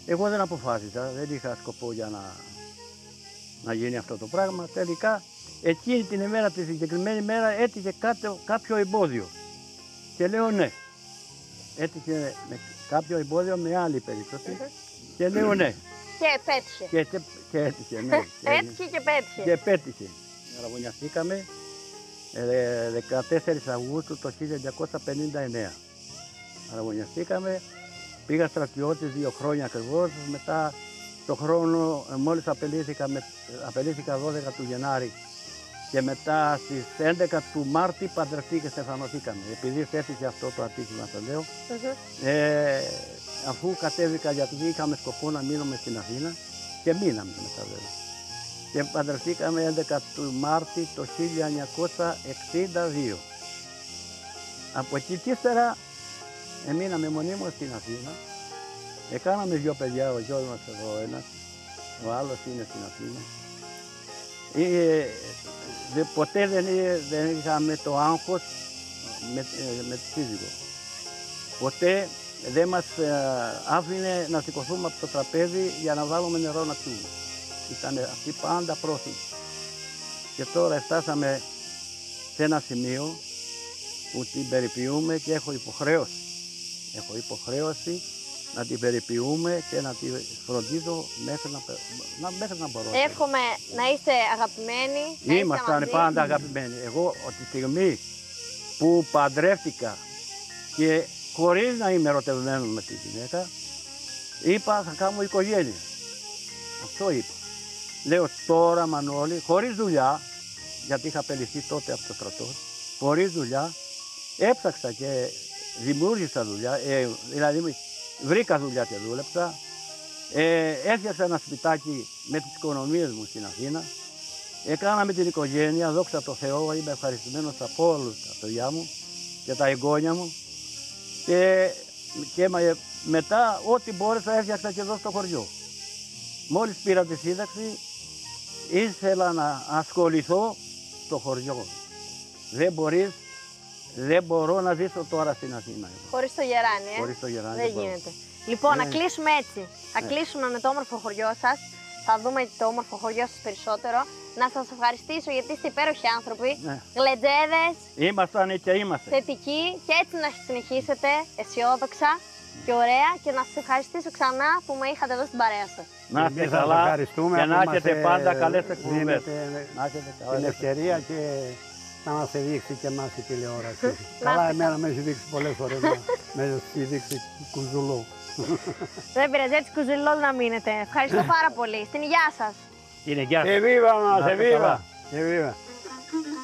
Εγώ δεν αποφάσισα, δεν είχα σκοπό για να γίνει αυτό το πράγμα. Τελικά, εκείνη την ημέρα, τη συγκεκριμένη μέρα, έτυχε κάποιο εμπόδιο. Και λέω ναι. Έτυχε κάποιο εμπόδιο με άλλη περίπτωση. Και λέω ναι. Και πέτυχε. Και έτυχε, ναι. Έτυχε και πέτυχε. Και πέτυχε. Αραβωνιαστήκαμε 14 Αυγούστου το 1959. Αραβωνιαστήκαμε. Πήγα στρατιώτης 2 χρόνια ακριβώς. Μετά το χρόνο, μόλις απελήθηκα 12 του Γενάρη και μετά στις 11 του Μάρτη παντρευτεί και στεφανωθήκαμε. Επειδή έτυχε αυτό το ατύχημα, το λέω, αφού κατέβηκα, γιατί είχαμε σκοπό να μείνουμε στην Αθήνα και μείναμε μετά βέβαια. Και παντρευτήκαμε 11 του Μάρτη το 1962. Από εκεί και ύστερα μείναμε μονίμως στην Αθήνα. Κάναμε 2 παιδιά, ο γιος μας εδώ ένας, ο άλλος είναι στην Αθήνα. Ποτέ δεν είχαμε το άγχος με τη σύζυγο. Ποτέ δεν μας άφηνε να σηκωθούμε από το τραπέζι για να βάλουμε νερό να πιούμε. Ήταν αυτή πάντα πρόθυμη. Και τώρα φτάσαμε σε ένα σημείο που την περιποιούμε και έχω υποχρέωση. Έχω υποχρέωση να την περιποιούμε και να τη φροντίζω μέχρι να μπορώ. Εύχομαι να είστε αγαπημένοι. Ήμασταν πάντα αγαπημένοι. Εγώ τη στιγμή που παντρεύτηκα και χωρίς να είμαι ερωτευμένος με τη γυναίκα, είπα θα κάνω οικογένεια. Αυτό είπα. Λέω τώρα Μανώλη, χωρίς δουλειά, γιατί είχα απελυθεί τότε από το στρατό, χωρίς δουλειά, έψαξα και δημιούργησα δουλειά, δηλαδή βρήκα δουλειά και δούλεψα, έφτιαξα ένα σπιτάκι με τις οικονομίες μου στην Αθήνα, κάναμε την οικογένεια, δόξα τω Θεώ, είμαι ευχαριστημένος από όλους τα παιδιά μου και τα εγγόνια μου και μετά ό,τι μπόρεσα έφτιαξα και εδώ στο χωριό. Μόλις πήρα τη σύνταξη, ήθελα να ασχοληθώ στο χωριό. Δεν μπορώ να ζήσω τώρα στην Αθήνα. Χωρίς το γεράνι, Χωρίς το γεράνι δεν γίνεται. Λοιπόν, να κλείσουμε έτσι. Θα κλείσουμε με το όμορφο χωριό σας. Θα δούμε το όμορφο χωριό σας περισσότερο. Να σας ευχαριστήσω γιατί είστε υπέροχοι άνθρωποι. Γλεντζέδες. Ήμασταν και είμαστε. Θετικοί και έτσι να συνεχίσετε αισιόδοξα και ωραία. Και να σας ευχαριστήσω ξανά που με είχατε εδώ στην παρέα σας. Να είστε καλά και να έχετε πάντα καλές εκπομπές. Την ευκαιρία και να μας δείξει και εμάς η τηλεόραση. Καλά, εμένα με έχει δείξει πολλές φορές, με έχει δείξει κουζουλό. Δεν πειράζει, έτσι κουζουλό να μείνετε. Ευχαριστώ πάρα πολύ. Στην υγειά σας. Στην υγειά σας. Εβίβα μας, εβίβα.